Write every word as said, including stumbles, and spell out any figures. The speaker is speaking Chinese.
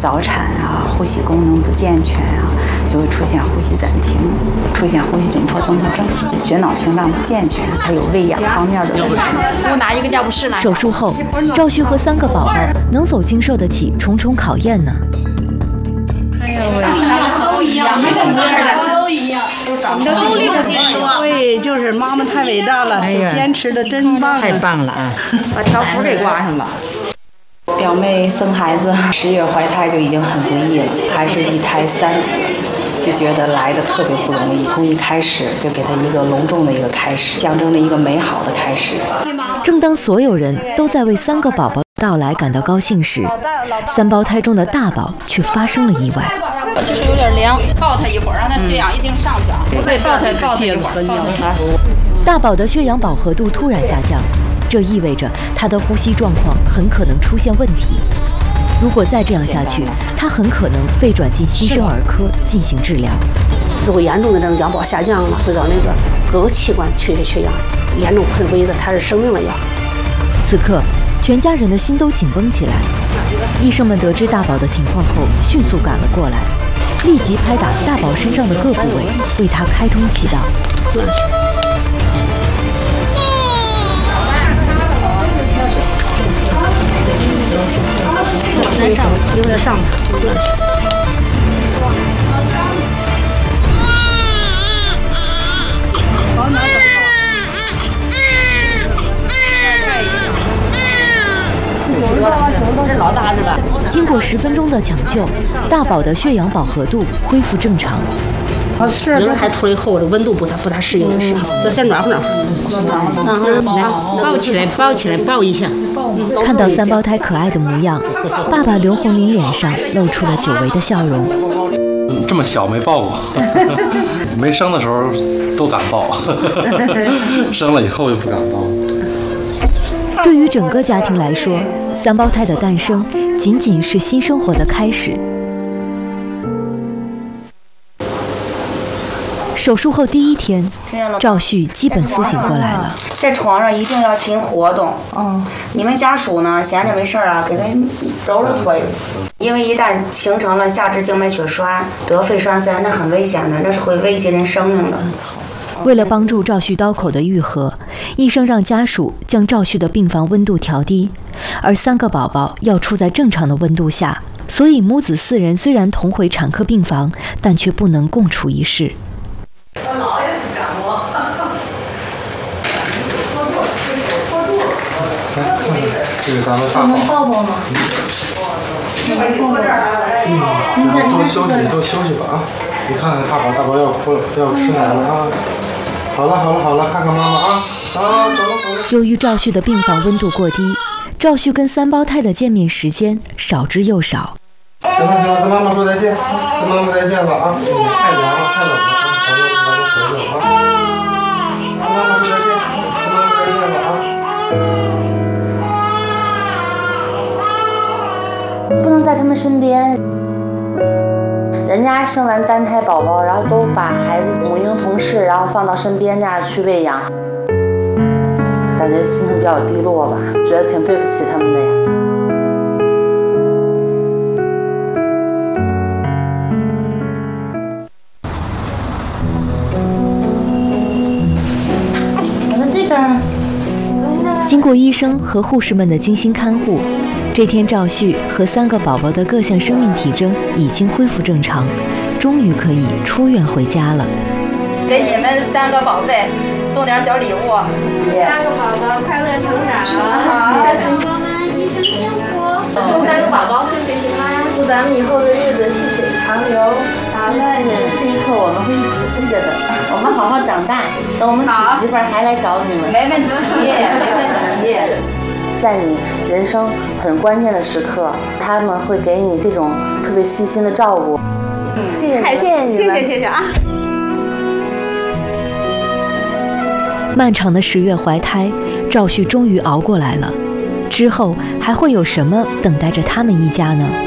早产啊，呼吸功能不健全啊，就会出现呼吸暂停，出现呼吸窘迫综合症，血脑屏障不健全，还有喂养方面的问题。 给我拿一个尿不湿来。 手术后，赵旭和三个宝宝能否经受得起重重考验呢？ 哎呦喂，都一样，没得事都一样，你都是立刻坚持。 对，就是妈妈太伟大了，坚持的真棒， 太棒了啊！把条幅给挂上吧。 表妹生孩子十月怀胎就已经很不易了，还是一胎三子，就觉得来的特别不容易。从一开始就给她一个隆重的一个开始，象征着一个美好的开始。 正当所有人都在为三个宝宝到来感到高兴时，三胞胎中的大宝却发生了意外。 就是有点凉，抱他一会儿，让他血氧一定上去啊！不对，抱他抱他一会儿，抱他。 大宝的血氧饱和度突然下降，这意味着他的呼吸状况很可能出现问题。如果再这样下去，他很可能被转进新生儿科进行治疗。 如果严重的这种氧饱下降了，会让那个各个器官缺血缺氧，严重可能危的他是生命了要。 此刻，全家人的心都紧绷起来。医生们得知大宝的情况后，迅速赶了过来，立即拍打大宝身上的各部位，为他开通气道。 往上，留在上头，不让去。 这老大是吧？ 经过十分钟的抢救，大宝的血氧饱和度恢复正常。 啊，是。有人还出来后，这温度不大不大适应的时候，要先暖和暖和。嗯，来，抱起来，抱起来，抱一下。 看到三胞胎可爱的模样，爸爸刘红林脸上露出了久违的笑容。 这么小没抱过，没生的时候都敢抱，生了以后就不敢抱。 对于整个家庭来说，三胞胎的诞生仅仅是新生活的开始。手术后第一天，赵旭基本苏醒过来了。 在床上一定要勤活动。嗯，你们家属呢，闲着没事啊，给他揉揉腿，因为一旦形成了下肢静脉血栓、得肺栓塞，那很危险的，那是会危及人生命的。 为了帮助赵旭刀口的愈合，医生让家属将赵旭的病房温度调低，而三个宝宝要处在正常的温度下，所以母子四人虽然同回产科病房，但却不能共处一室。 我老也是干我。 这个咱们大宝。 能抱抱吗？ 嗯，多休息，多休息吧啊！你看看大宝，大宝要哭了，要吃奶了啊！好了好了好了，看看妈妈啊啊！走了走了。 由于赵旭的病房温度过低，赵旭跟三胞胎的见面时间少之又少。 行了行了，跟妈妈说再见，跟妈妈再见了啊！太凉了，太冷了啊！咱们咱们回去了啊！跟妈妈说再见，跟妈妈再见了啊！ 不能在他们身边。人家生完单胎宝宝，然后都把孩子母婴同室，然后放到身边这样去喂养，感觉心情比较低落吧，觉得挺对不起他们的呀。我在这边。 经过医生和护士们的精心看护，这天赵旭和三个宝宝的各项生命体征已经恢复正常，终于可以出院回家了。 给你们三个宝贝送点小礼物。 三个宝宝快乐成长，好，宝宝们一生幸福。祝三个宝宝岁岁平安，祝咱们以后的日子细水长流。 好的，这一刻我们会一直记着的。我们好好长大，等我们娶媳妇儿还来找你们。 没问题，没问题。 在你人生很关键的时刻，他们会给你这种特别细心的照顾。谢谢，谢谢你们， 谢谢谢谢啊！ 漫长的十月怀胎，赵旭终于熬过来了。之后还会有什么等待着他们一家呢？